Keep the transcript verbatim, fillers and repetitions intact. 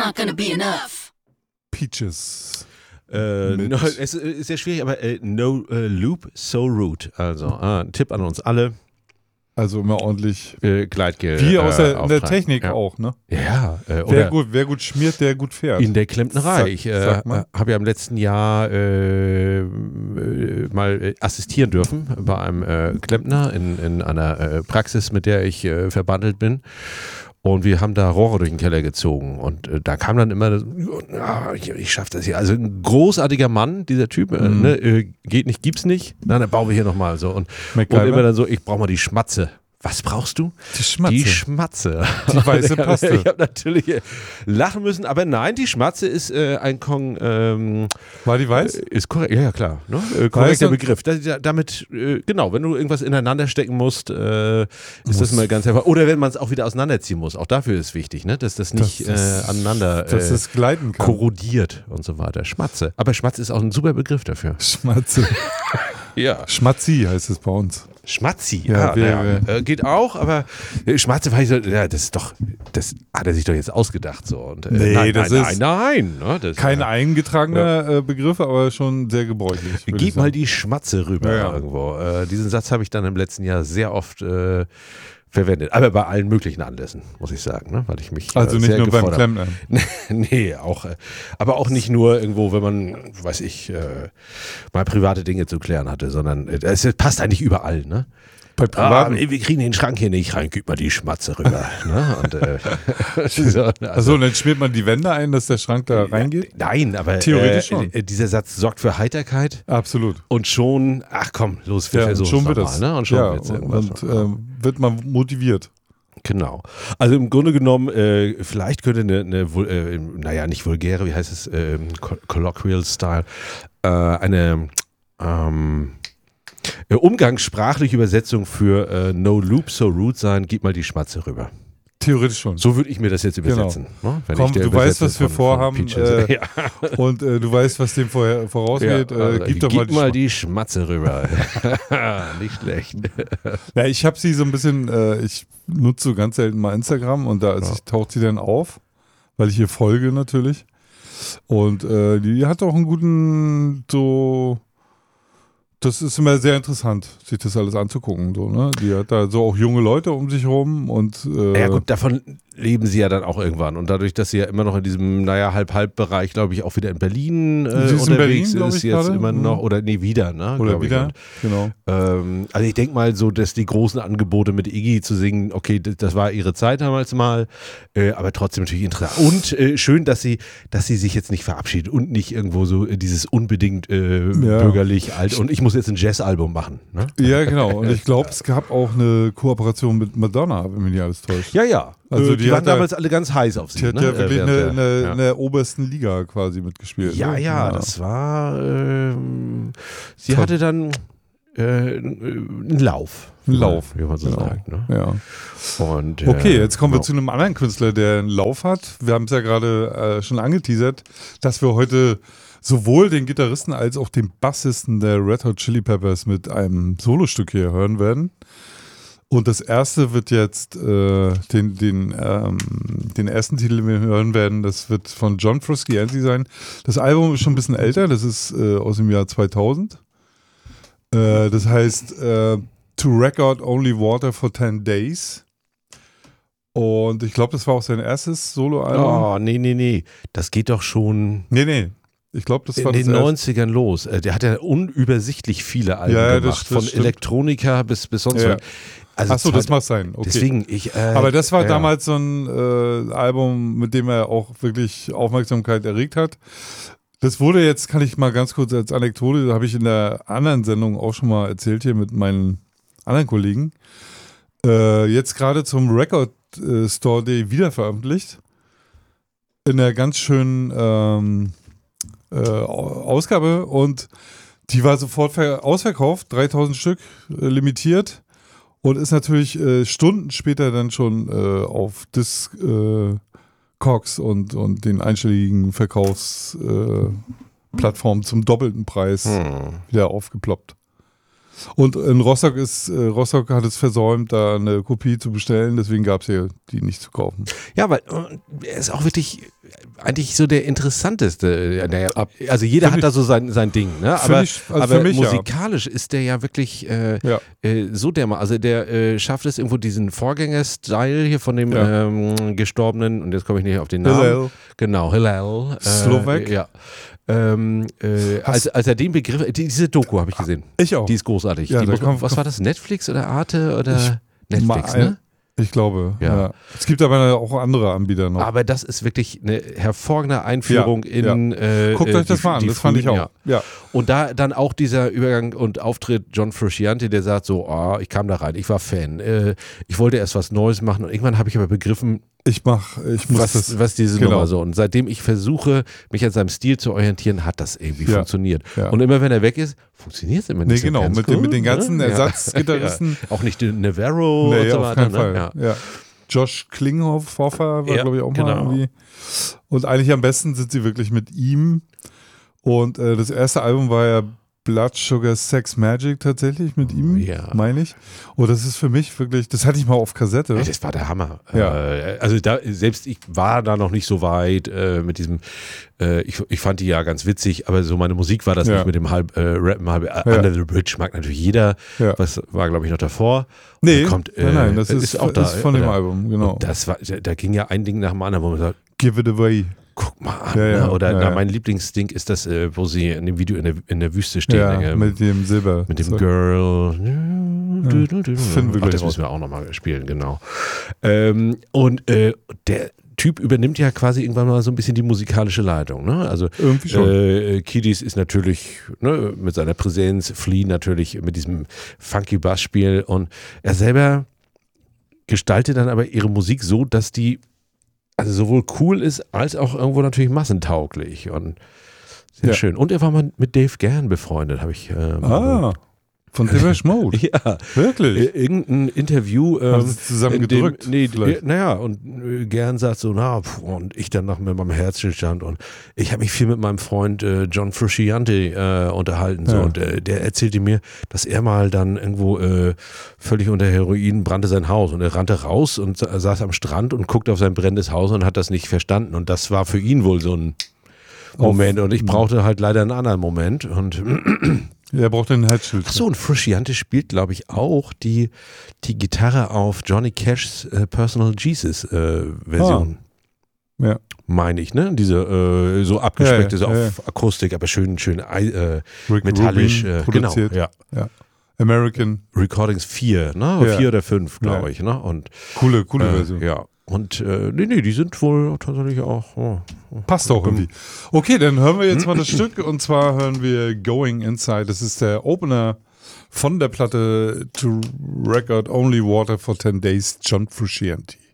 not gonna be enough. Peaches. Äh, no, es ist sehr schwierig, aber äh, no äh, loop, so root. Also äh, ein Tipp an uns alle. Also immer ordentlich. Äh, Gleitgel. Wie aus der, äh, in der Technik ja. auch, ne? Ja. Äh, wer, gut, wer gut schmiert, der gut fährt. In der Klempnerei. Ich äh, habe ja im letzten Jahr äh, äh, mal assistieren dürfen bei einem äh, Klempner in, in einer äh, Praxis, mit der ich äh, verbandelt bin. Und wir haben da Rohre durch den Keller gezogen. Und äh, da kam dann immer, oh, ich, ich schaff das hier. Also ein großartiger Mann, dieser Typ, äh, mhm. ne, äh, geht nicht, gibt's nicht. Na, dann bauen wir hier nochmal so. Und, und immer dann so, ich brauche mal die Schmatze. Was brauchst du? Die Schmatze. Die Schmatze. Die weiße Paste. Ich habe natürlich lachen müssen, aber nein, die Schmatze ist äh, ein Kong. Ähm, War die weiß? Ist korrekt, ja, ja klar. Ne? Äh, korrekter Begriff. Das, damit, äh, genau, wenn du irgendwas ineinander stecken musst, äh, ist muss. das mal ganz einfach. Oder wenn man es auch wieder auseinanderziehen muss. Auch dafür ist wichtig, ne? dass das nicht das ist, äh, aneinander dass äh, es gleiten kann. korrodiert und so weiter. Schmatze. Aber Schmatze ist auch ein super Begriff dafür. Schmatze. Ja. Schmatzi heißt es bei uns. Schmatzi, ja, ja, wir, ja. Äh, geht auch, aber äh, Schmatze war ich so, ja, das ist doch, das hat er sich doch jetzt ausgedacht so. Und, äh, nee, nein, das nein, ist nein, nein, ne, das, kein äh, eingetragener ja. äh, Begriff, aber schon sehr gebräuchlich. Gib mal die Schmatze rüber ja, ja. irgendwo. Äh, diesen Satz habe ich dann im letzten Jahr sehr oft äh, verwendet, aber bei allen möglichen Anlässen, muss ich sagen, ne? Weil ich mich also äh, nicht sehr nur beim gefordert. Klempnern. Nee, auch, äh, aber auch nicht nur irgendwo, wenn man, weiß ich, äh, mal private Dinge zu klären hatte, sondern äh, es passt eigentlich überall, ne? Bei privaten. Ah, wir kriegen den Schrank hier nicht rein, gib mal die Schmatze rüber. ne? Und, äh, so, also, also, und dann schmiert man die Wände ein, dass der Schrank da reingeht? Nein, aber theoretisch äh, schon. Äh, dieser Satz sorgt für Heiterkeit. Absolut. Und schon, ach komm, los, wir ja, versuchen schon es wird nochmal. das. Ne? Und schon ja, wird's und, irgendwas. Und ähm, wird man motiviert. Genau. Also im Grunde genommen, äh, vielleicht könnte eine, eine äh, naja, nicht vulgäre, wie heißt es, äh, colloquial Style, äh, eine ähm, umgangssprachliche Übersetzung für äh, No Loop, so rude sein, gib mal die Schmatze rüber. Theoretisch schon. So würde ich mir das jetzt übersetzen. Genau. Ne? Wenn Komm, ich der du weißt, was wir von, vorhaben von äh, ja. und äh, du weißt, was dem vorher, vorausgeht. Ja, äh, also, gib doch gib mal die, mal Schma- die Schmatze rüber. Nicht schlecht. Ja, ich habe sie so ein bisschen, äh, ich nutze so ganz selten mal Instagram und da also ja. ich, taucht sie dann auf, weil ich ihr folge natürlich. Und äh, die hat auch einen guten, so, das ist immer sehr interessant, sich das alles anzugucken. So, ne? Die hat da so auch junge Leute um sich rum und äh, ja gut, davon leben sie ja dann auch irgendwann. Und dadurch, dass sie ja immer noch in diesem, naja, Halb-Halb-Bereich, glaube ich, auch wieder in Berlin äh, sie ist unterwegs in Berlin, ist, ich, jetzt gerade. immer noch, oder nee, wieder, ne? Oder wieder, Und, genau. Ähm, also ich denke mal so, dass die großen Angebote mit Iggy zu singen, okay, das, das war ihre Zeit damals mal, äh, aber trotzdem natürlich interessant. Und äh, schön, dass sie, dass sie sich jetzt nicht verabschiedet und nicht irgendwo so äh, dieses unbedingt äh, Ja. bürgerlich alt und ich muss jetzt ein Jazzalbum machen. Ne? Ja, genau. Und ich glaube, es gab auch eine Kooperation mit Madonna, wenn mich nicht alles täuscht. Ja, ja. Also äh, die, die waren hat da- damals alle ganz heiß auf sie. Die hat ne? ja wirklich äh, eine, während eine, der, ja. in der obersten Liga quasi mitgespielt. Ja, ne? ja, das war, ähm, sie Toll. hatte dann äh, einen Lauf. Ein Lauf, wie man so genau. sagt. Ne? Ja. Und, Okay, äh, jetzt kommen wir genau. zu einem anderen Künstler, der einen Lauf hat. Wir haben es ja gerade äh, schon angeteasert, dass wir heute sowohl den Gitarristen als auch den Bassisten der Red Hot Chili Peppers mit einem Solostück hier hören werden. Und das erste wird jetzt, äh, den, den, ähm, den ersten Titel, den wir hören werden, das wird von John Frusciante sein. Das Album ist schon ein bisschen älter, das ist äh, aus dem Jahr zweitausend. Äh, das heißt äh, To Record Only Water for ten Days. Und ich glaube, das war auch sein erstes Soloalbum. Oh, nee, nee, nee. Das geht doch schon Nee, nee. Ich glaube, das in war den das erste. neunzigern los. Äh, Der hat ja unübersichtlich viele Alben Ja, das- gemacht. das Von stimmt. Elektronika bis, bis sonst Ja. was. Also Achso, das zwei- mag sein. Okay. Deswegen, ich. Äh, Aber das war ja. damals so ein äh, Album, mit dem er auch wirklich Aufmerksamkeit erregt hat. Das wurde jetzt, kann ich mal ganz kurz als Anekdote, da habe ich in der anderen Sendung auch schon mal erzählt hier mit meinen anderen Kollegen, äh, jetzt gerade zum Record äh, Store Day wiederveröffentlicht. In einer ganz schönen ähm, äh, Ausgabe und die war sofort ver- ausverkauft, dreitausend Stück, äh, limitiert. Und ist natürlich äh, Stunden später dann schon äh, auf Disc, äh, Cox und, und den einstelligen Verkaufsplattformen äh, Plattformen zum doppelten Preis Hm. wieder aufgeploppt. Und in Rostock ist, äh, Rostock hat es versäumt, da eine Kopie zu bestellen, deswegen gab es hier die nicht zu kaufen. Ja, weil äh, er ist auch wirklich eigentlich so der interessanteste. Der, also jeder für hat mich, da so sein, sein Ding, ne? Aber, ich, also aber mich, musikalisch ja. ist der ja wirklich äh, ja. Äh, so dermal. Also der äh, schafft es irgendwo diesen Vorgänger-Style hier von dem ja. ähm, Gestorbenen, und jetzt komme ich nicht auf den Namen. Hillel. Genau, Hillel. Äh, Slowak. Ja. Ähm, äh, als, als er den Begriff, diese Doku habe ich gesehen. Ich auch. Die ist großartig. Ja, die da muss, kann, was war das? Netflix oder Arte oder ich, Netflix, mal, ne? Ich glaube, ja. ja. Es gibt aber auch andere Anbieter noch. Aber das ist wirklich eine hervorragende Einführung ja, in. Ja. Äh, Guckt euch das die, mal an, das fand ich auch. Ja. Ja. Und da dann auch dieser Übergang und Auftritt John Frusciante, der sagt so, oh, ich kam da rein, ich war Fan, äh, ich wollte erst was Neues machen, und irgendwann habe ich aber begriffen, ich mach, ich muss was, das, was diese genau. Nummer so. Und seitdem ich versuche, mich an seinem Stil zu orientieren, hat das irgendwie ja. funktioniert. Ja. Und immer wenn er weg ist, funktioniert es immer nicht. Nee, genau, so mit, cool, den, mit den ganzen ne? Ersatzgitarristen. Ja. Auch nicht den Navarro nee, und so auf weiter. keinen Ne? Fall. Ja. Ja. Josh Klinghoffer war, ja, glaube ich, auch genau. mal irgendwie. Und eigentlich am besten sind sie wirklich mit ihm. Und äh, das erste Album war ja Blood Sugar Sex Magic tatsächlich mit ihm, ja. meine ich. Und das ist für mich wirklich, das hatte ich mal auf Kassette. Ja, das war der Hammer. Ja. Äh, also da, selbst ich war da noch nicht so weit äh, mit diesem, äh, ich, ich fand die ja ganz witzig, aber so meine Musik war das ja. nicht mit dem halb äh, Rappen, halb ja. Under the Bridge mag natürlich jeder. Ja. Was war, glaube ich, noch davor. Nee, kommt, äh, nein, nein, das ist, ist auch da. ist von dem oder? Album, genau. Und das war, da ging ja ein Ding nach dem anderen, wo man sagt, Give It Away. Guck mal an. Ja, ja, ne? Oder ja, na, ja. mein Lieblingsding ist das, äh, wo sie in dem Video in der, in der Wüste stehen. Ja, äh, mit dem Silber. Mit dem so. Girl. Ja. Finden wir Ach, gleich das raus. müssen wir auch nochmal spielen, genau. Ähm, und äh, der Typ übernimmt ja quasi irgendwann mal so ein bisschen die musikalische Leitung. Ne? Also Irgendwie schon. Äh, Kiedis ist natürlich ne, mit seiner Präsenz, Flea natürlich mit diesem funky Bassspiel, und er selber gestaltet dann aber ihre Musik so, dass die also sowohl cool ist, als auch irgendwo natürlich massentauglich und sehr ja. schön. Und er war mal mit Dave Gann befreundet, habe ich ähm, Ah, von Depeche Mode. ja. Wirklich? Irgendein Interview. Ähm, Haben sie zusammen in dem, gedrückt? nee, vielleicht? naja, und äh, Gern sagt so, na, pf, und ich dann noch mit meinem Herzstillstand, und ich habe mich viel mit meinem Freund äh, John Frusciante äh, unterhalten, so, Ja. und äh, der erzählte mir, dass er mal dann irgendwo äh, völlig unter Heroin brannte sein Haus, und er rannte raus und sa- saß am Strand und guckte auf sein brennendes Haus und hat das nicht verstanden, und das war für ihn wohl so ein Moment, und ich brauchte halt leider einen anderen Moment, und Er braucht den Herzschild. Achso, und Frusciante spielt, glaube ich, auch die, die Gitarre auf Johnny Cash's äh, Personal Jesus äh, Version. Ah. Ja. Meine ich, ne? Diese äh, so abgespeckte, Ja, ja, so ja, auf Akustik, aber schön, schön äh, Rick metallisch. Rubin Äh, genau, produziert. ja. Ja. American. Recordings vier, ne? Ja. Vier oder fünf, glaube Ja. ich, ne? Und, Coole, coole äh, Version. Ja. Und äh, nee, nee, die sind wohl tatsächlich auch. Oh, Passt auch irgendwie. Okay, dann hören wir jetzt mal das Stück, und zwar hören wir Going Inside. Das ist der Opener von der Platte To Record Only Water for ten Days, John Frusciante.